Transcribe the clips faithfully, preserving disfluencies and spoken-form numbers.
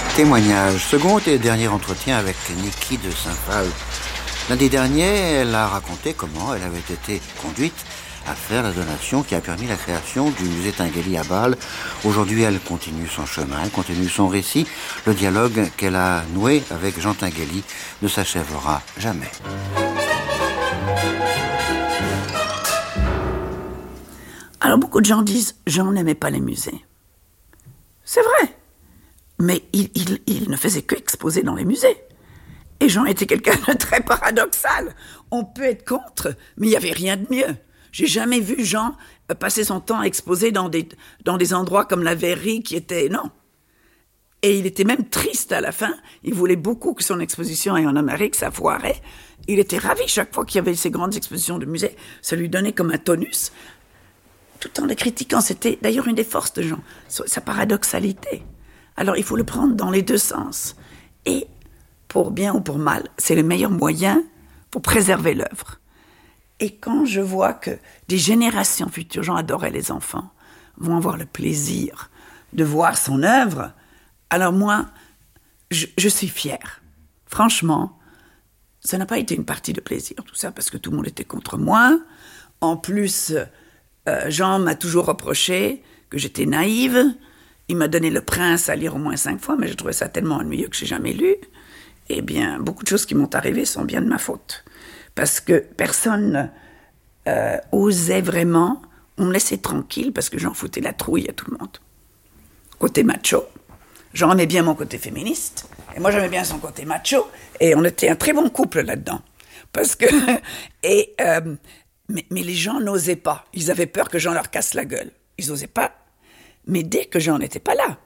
Témoignage, second et dernier entretien avec Niki de Saint-Phal. L'année dernière, elle a raconté comment elle avait été conduite à faire la donation qui a permis la création du musée Tinguely à Bâle. Aujourd'hui, elle continue son chemin, continue son récit. Le dialogue qu'elle a noué avec Jean Tinguely ne s'achèvera jamais. Alors beaucoup de gens disent « Jean n'aimait pas les musées ». C'est vrai, mais il, il, il ne faisait qu'exposer dans les musées. Et Jean était quelqu'un de très paradoxal. On peut être contre, mais il n'y avait rien de mieux. J'ai jamais vu Jean passer son temps à exposer dans des, dans des endroits comme la Verrerie qui était... Non. Et il était même triste à la fin. Il voulait beaucoup que son exposition aille en Amérique, ça foirait. Il était ravi chaque fois qu'il y avait ces grandes expositions de musées. Ça lui donnait comme un tonus. Tout en les critiquant, c'était d'ailleurs une des forces de Jean, sa paradoxalité. Alors il faut le prendre dans les deux sens. Et pour bien ou pour mal, c'est le meilleur moyen pour préserver l'œuvre. Et quand je vois que des générations futures, Jean adorait les enfants, vont avoir le plaisir de voir son œuvre, alors moi, je, je suis fière. Franchement, ça n'a pas été une partie de plaisir, tout ça, parce que tout le monde était contre moi. En plus... Euh, Jean m'a toujours reproché que j'étais naïve. Il m'a donné Le Prince à lire au moins cinq fois, mais j'ai trouvé ça tellement ennuyeux que je n'ai jamais lu. Eh bien, beaucoup de choses qui m'ont arrivé sont bien de ma faute. Parce que personne euh, osait vraiment. On me laissait tranquille parce que Jean foutait la trouille à tout le monde. Côté macho. Jean aimait bien mon côté féministe. Et moi, j'aimais bien son côté macho. Et on était un très bon couple là-dedans. Parce que... et... Euh, Mais, mais les gens n'osaient pas. Ils avaient peur que Jean leur casse la gueule. Ils n'osaient pas. Mais dès que Jean n'était pas là,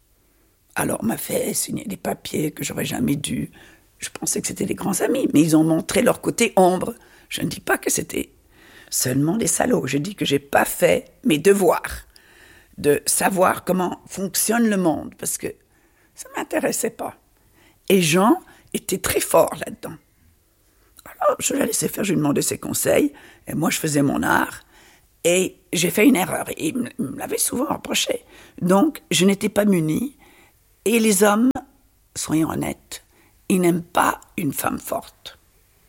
alors on m'a fait signer des papiers que j'aurais jamais dû. Je pensais que c'était des grands amis, mais ils ont montré leur côté ombre. Je ne dis pas que c'était seulement des salauds. Je dis que j'ai pas fait mes devoirs de savoir comment fonctionne le monde, parce que ça m'intéressait pas. Et Jean était très fort là-dedans. Alors, je l'ai laissé faire, je lui demandais ses conseils, et moi, je faisais mon art, et j'ai fait une erreur, et il me l'avait souvent reproché. Donc, je n'étais pas munie, et les hommes, soyons honnêtes, ils n'aiment pas une femme forte.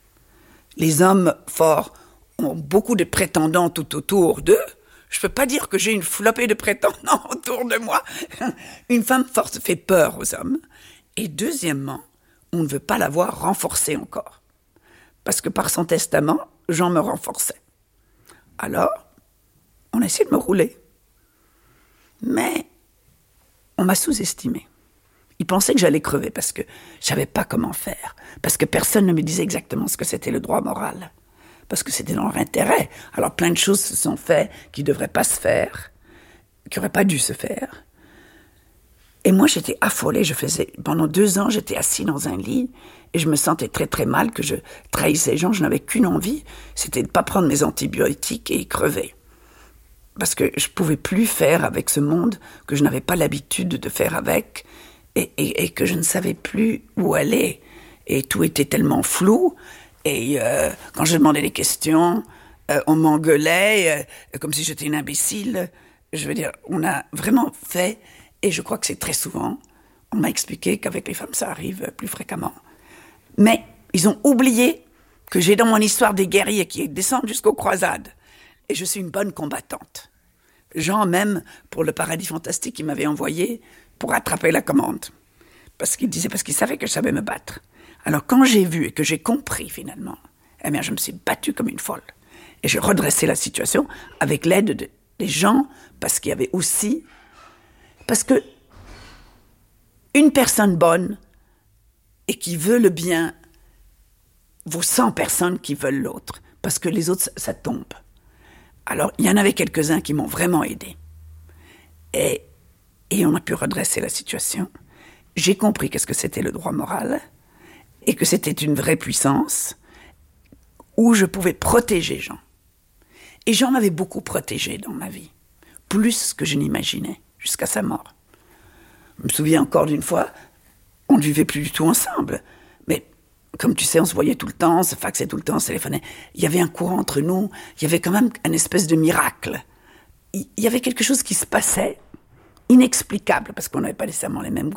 Les hommes forts ont beaucoup de prétendants tout autour d'eux. Je ne peux pas dire que j'ai une flopée de prétendants autour de moi. Une femme forte fait peur aux hommes, et deuxièmement, on ne veut pas la voir renforcée encore. Parce que par son testament, Jean me renforçait. Alors, on a essayé de me rouler. Mais on m'a sous-estimé. Ils pensaient que j'allais crever parce que je ne savais pas comment faire. Parce que personne ne me disait exactement ce que c'était le droit moral. Parce que c'était dans leur intérêt. Alors plein de choses se sont faites qui ne devraient pas se faire, qui n'auraient pas dû se faire. Et moi, j'étais affolée. Je faisais, pendant deux ans, j'étais assise dans un lit et je me sentais très, très mal que je trahissais les gens. Je n'avais qu'une envie, c'était de ne pas prendre mes antibiotiques et crever. Parce que je ne pouvais plus faire avec ce monde que je n'avais pas l'habitude de faire avec et, et, et que je ne savais plus où aller. Et tout était tellement flou. Et euh, quand je demandais des questions, euh, on m'engueulait euh, comme si j'étais une imbécile. Je veux dire, on a vraiment fait... Et je crois que c'est très souvent, on m'a expliqué qu'avec les femmes, ça arrive plus fréquemment. Mais ils ont oublié que j'ai dans mon histoire des guerriers qui descendent jusqu'aux croisades. Et je suis une bonne combattante. Jean, même, pour le Paradis Fantastique, il m'avait envoyé pour attraper la commande. Parce qu'il disait, parce qu'il savait que je savais me battre. Alors quand j'ai vu et que j'ai compris finalement, eh bien je me suis battue comme une folle. Et j'ai redressé la situation avec l'aide de, des gens, parce qu'il y avait aussi... Parce que une personne bonne et qui veut le bien vaut cent personnes qui veulent l'autre. Parce que les autres, ça, ça tombe. Alors, il y en avait quelques-uns qui m'ont vraiment aidé. Et, et on a pu redresser la situation. J'ai compris qu'est-ce que c'était le droit moral et que c'était une vraie puissance où je pouvais protéger Jean. Et Jean m'avait beaucoup protégé dans ma vie, plus que je n'imaginais, jusqu'à sa mort. Je me souviens encore d'une fois, on ne vivait plus du tout ensemble, mais comme tu sais, on se voyait tout le temps, on se faxait tout le temps, on se téléphonait. Il y avait un courant entre nous, il y avait quand même une espèce de miracle. Il y avait quelque chose qui se passait, inexplicable, parce qu'on n'avait pas nécessairement les mêmes goûts.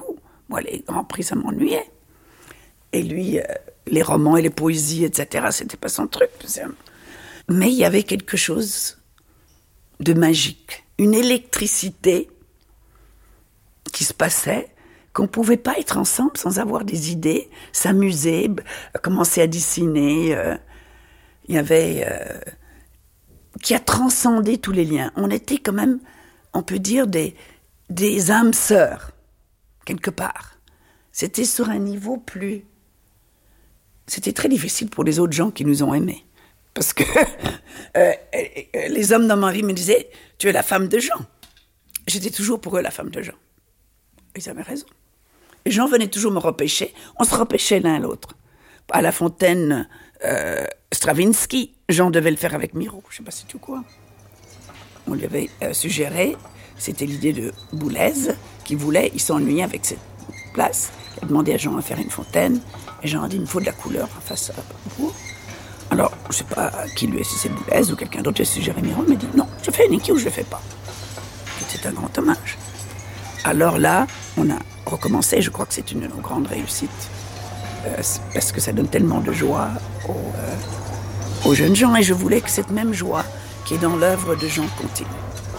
Moi, les grands prix, ça m'ennuyait. Et lui, euh, les romans et les poésies, et cetera, c'était pas son truc. Mais il y avait quelque chose de magique, une électricité qui se passait, qu'on ne pouvait pas être ensemble sans avoir des idées, s'amuser, commencer à dessiner. Euh, il y avait... Euh, qui a transcendé tous les liens. On était quand même, on peut dire, des, des âmes sœurs, quelque part. C'était sur un niveau plus... C'était très difficile pour les autres gens qui nous ont aimés. Parce que euh, les hommes dans ma vie me disaient « Tu es la femme de Jean ». J'étais toujours pour eux la femme de Jean. Ils avaient raison. Et Jean venait toujours me repêcher. On se repêchait l'un l'autre. À La Fontaine, euh, Stravinsky, Jean devait le faire avec Miro. Je ne sais pas si tu quoi. On lui avait euh, suggéré, c'était l'idée de Boulez, qui voulait, il s'ennuyait avec cette place. Il a demandé à Jean à faire une fontaine. Et Jean a dit, il me faut de la couleur en face. Alors, je ne sais pas qui lui est, si c'est Boulez ou quelqu'un d'autre, j'ai suggéré Miro. Il m'a dit, non, je fais Niki ou je ne le fais pas. C'était un grand hommage. Alors là, on a recommencé. Je crois que c'est une grande réussite. Euh, parce que ça donne tellement de joie aux, euh, aux jeunes gens. Et je voulais que cette même joie qui est dans l'œuvre de Jean continue.